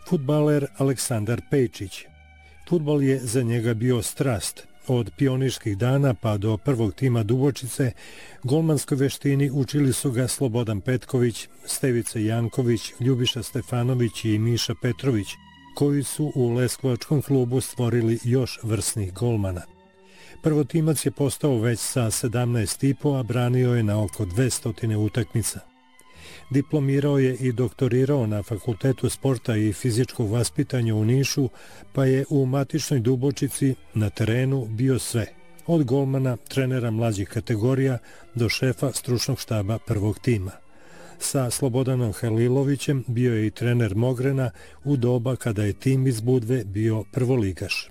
Fudbaler Aleksandar Pejčić. Fudbal je za njega bio strast. Od pionirskih dana pa do prvog tima Dubočice, golmanskoj veštini učili su ga Slobodan Petković, Stevica Janković, Ljubiša Stefanović i Miša Petrović, koji su u Leskovačkom klubu stvorili još vrsnih golmana. Prvotimac je postao već sa 17,5, a branio je na oko 200 utakmica. Diplomirao je i doktorirao na Fakultetu sporta i fizičkog vaspitanja u Nišu, pa je u matičnoj Dubočici na terenu bio sve, od golmana, trenera mlađih kategorija do šefa stručnog štaba prvog tima. Sa Slobodanom Halilovićem bio je i trener Mogrena u doba kada je tim iz Budve bio prvoligaš.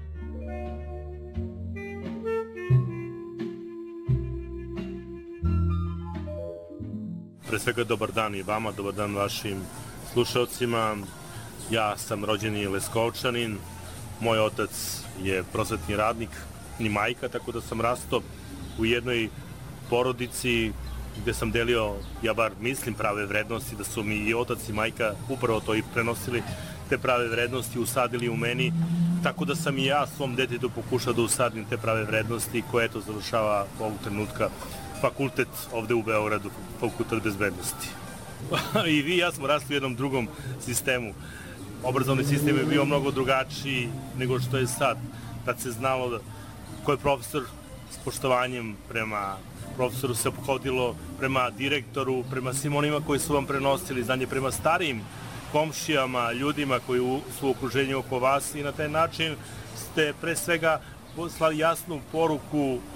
Pre svega dobar dan i vama, dobar dan vašim slušalcima. Ja sam rođeni Leskovčanin, moj otac je prosvetni radnik i majka, tako da sam rastao u jednoj porodici gde sam delio, ja bar mislim, prave vrednosti, da su mi i otac i majka upravo to i prenosili, te prave vrednosti usadili u meni, tako da sam i ja svom detetu pokušao da usadim te prave vrednosti koje eto završava ovog trenutka fakultet ovde u Beogradu, fakultet bezbednosti. I vi i ja smo rasli u jednom drugom sistemu. Obrazovni sistem je bio mnogo drugačiji nego što je sad. Tad se znalo ko je profesor, s poštovanjem prema profesoru se ophodilo, prema direktoru, prema svim onima koji su vam prenosili znanje, prema starijim komšijama, ljudima koji su u okruženju oko vas i na taj način ste pre svega poslali jasnu poruku